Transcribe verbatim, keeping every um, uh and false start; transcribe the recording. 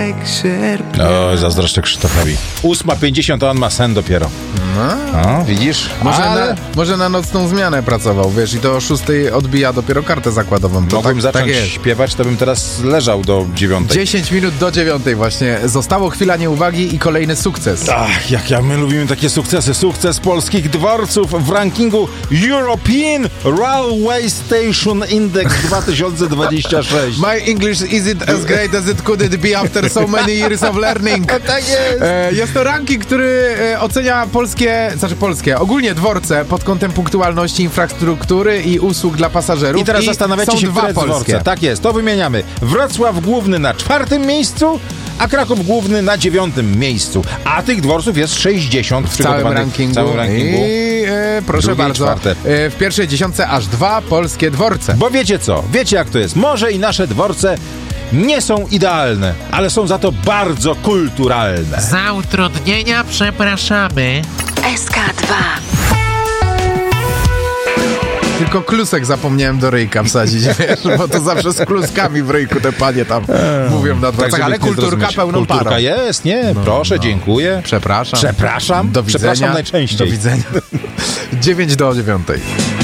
O, zazdroszczę Krzysztofowi. ósma pięćdziesiąt, a on ma sen dopiero. No. O, widzisz? Może, Ale... na, może na nocną zmianę pracował, wiesz, i to o szóstej odbija dopiero kartę zakładową. To Mogłem tak, zacząć tak jest. śpiewać, to bym teraz leżał do dziewiątej. dziesięć minut do dziewiątej właśnie. Zostało chwila nieuwagi i kolejny sukces. Ach, jak ja, my lubimy takie sukcesy. Sukces polskich dworców w rankingu European Railway Station Index dwa tysiące dwadzieścia sześć. My English isn't as great as it could be after so many years of learning. Tak jest. E, jest to ranking, który e, ocenia polskie, znaczy polskie, ogólnie dworce pod kątem punktualności, infrastruktury i usług dla pasażerów. I teraz I zastanawiacie są się, dwa które polskie. dworce. Tak jest, to wymieniamy. Wrocław Główny na czwartym miejscu, a Kraków Główny na dziewiątym miejscu. A tych dworców jest sześćdziesiąt W całym rankingu. W całym rankingu. I e, proszę Drugie i bardzo, czwarte. e, w pierwszej dziesiątce aż dwa polskie dworce. Bo wiecie co? Wiecie jak to jest. Może i nasze dworce nie są idealne, ale są za to bardzo kulturalne. Za utrudnienia przepraszamy. S K dwa. Tylko klusek zapomniałem do ryjka wsadzić, wiesz, bo to zawsze z kluskami w ryjku te panie tam mówią na dworcach, żeby ale nikt nie kulturka zrozumieć. pełną Kulturka parą. jest, nie, No, proszę, no. dziękuję. Przepraszam. Przepraszam. Do widzenia. Przepraszam najczęściej. Do widzenia. dziewięć do dziewiątej.